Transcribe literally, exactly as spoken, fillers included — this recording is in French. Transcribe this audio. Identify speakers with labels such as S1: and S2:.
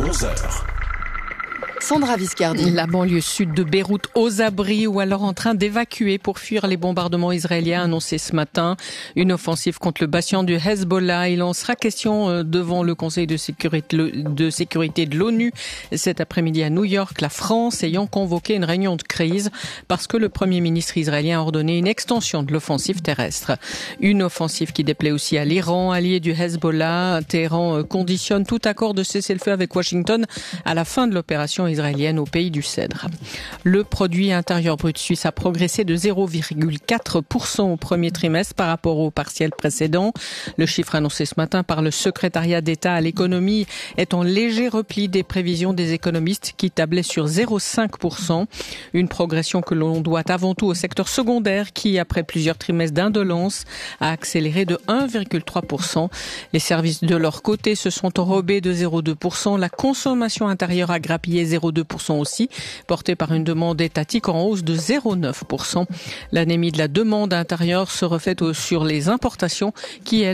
S1: onze heures.
S2: Sandra Viscardi.
S3: La banlieue sud de Beyrouth aux abris ou alors en train d'évacuer pour fuir les bombardements israéliens annoncés ce matin. Une offensive contre le bastion du Hezbollah. Il en sera question devant le Conseil de sécurité de, sécurité de l'ONU cet après-midi à New York, la France ayant convoqué une réunion de crise parce que le Premier ministre israélien a ordonné une extension de l'offensive terrestre. Une offensive qui déplaît aussi à l'Iran, allié du Hezbollah. Téhéran conditionne tout accord de cessez-le-feu avec Washington à la fin de l'opération israélienne au pays du Cèdre. Le produit intérieur brut suisse a progressé de zéro virgule quatre pour cent au premier trimestre par rapport au partiel précédent. Le chiffre annoncé ce matin par le secrétariat d'État à l'économie est en léger repli des prévisions des économistes qui tablaient sur zéro virgule cinq pour cent. Une progression que l'on doit avant tout au secteur secondaire qui, après plusieurs trimestres d'indolence, a accéléré de un virgule trois pour cent. Les services de leur côté se sont enrobés de zéro virgule deux pour cent. La consommation intérieure a grappillé zéro virgule deux pour cent aussi, portée par une demande étatique en hausse de zéro virgule neuf pour cent. L'anémie de la demande intérieure se reflète sur les importations qui, elles,